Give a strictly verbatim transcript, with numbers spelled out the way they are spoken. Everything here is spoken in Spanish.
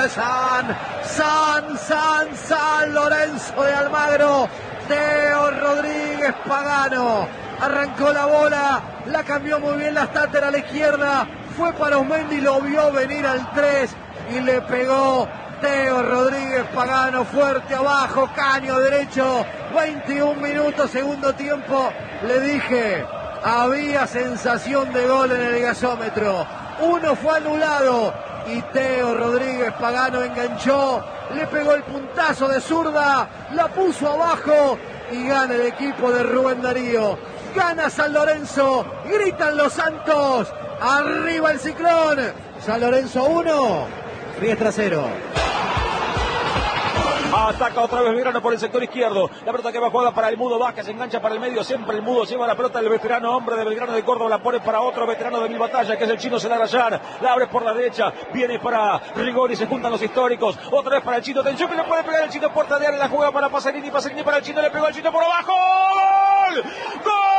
de San, San, San, San Lorenzo de Almagro. Teo Rodríguez Pagano arrancó la bola, la cambió muy bien la Stater a la izquierda, fue para Osmendi, lo vio venir al tres y le pegó Teo Rodríguez Pagano fuerte abajo, caño derecho, veintiún minutos, segundo tiempo. Le dije, había sensación de gol en el gasómetro, uno fue anulado y Teo Rodríguez Pagano enganchó, le pegó el puntazo de zurda, la puso abajo y gana el equipo de Rubén Darío. Gana San Lorenzo, gritan los Santos, arriba el Ciclón. San Lorenzo uno, Riestra cero. Ataca otra vez Belgrano por el sector izquierdo. La pelota que va jugada para el Mudo Vázquez, engancha para el medio. Siempre el Mudo lleva la pelota del veterano hombre de Belgrano de Córdoba. La pone para otro veterano de Mil Batallas, que es el chino Celarayán. La abre por la derecha. Viene para Rigori. Se juntan los históricos. Otra vez para el chino. Atención que le puede pegar el chino. Puerta de área. La juega para Pasarini. Pasarini para el chino. Le pegó el chino por abajo. ¡Gol! ¡Gol!